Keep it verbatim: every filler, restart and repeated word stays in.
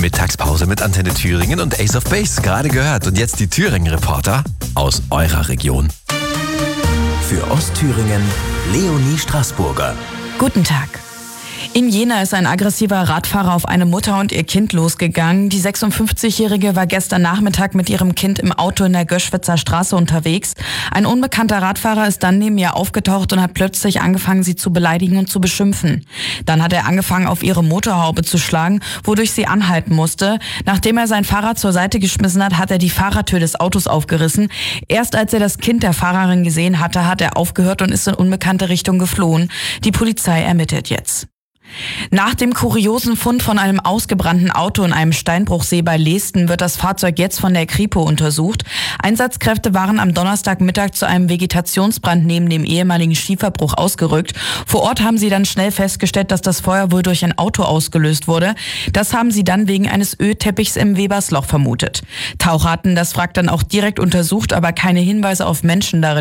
Mittagspause mit Antenne Thüringen und Ace of Base gerade gehört. Und jetzt die Thüringen-Reporter aus eurer Region. Für Ostthüringen Leonie Straßburger. Guten Tag. In Jena ist ein aggressiver Radfahrer auf eine Mutter und ihr Kind losgegangen. Die sechsundfünfzigjährige war gestern Nachmittag mit ihrem Kind im Auto in der Göschwitzer Straße unterwegs. Ein unbekannter Radfahrer ist dann neben ihr aufgetaucht und hat plötzlich angefangen, sie zu beleidigen und zu beschimpfen. Dann hat er angefangen, auf ihre Motorhaube zu schlagen, wodurch sie anhalten musste. Nachdem er sein Fahrrad zur Seite geschmissen hat, hat er die Fahrertür des Autos aufgerissen. Erst als er das Kind der Fahrerin gesehen hatte, hat er aufgehört und ist in unbekannte Richtung geflohen. Die Polizei ermittelt jetzt. Nach dem kuriosen Fund von einem ausgebrannten Auto in einem Steinbruchsee bei Leesten wird das Fahrzeug jetzt von der Kripo untersucht. Einsatzkräfte waren am Donnerstagmittag zu einem Vegetationsbrand neben dem ehemaligen Schieferbruch ausgerückt. Vor Ort haben sie dann schnell festgestellt, dass das Feuer wohl durch ein Auto ausgelöst wurde. Das haben sie dann wegen eines Ölteppichs im Webersloch vermutet. Taucher hatten das Wrack dann auch direkt untersucht, aber keine Hinweise auf Menschen darin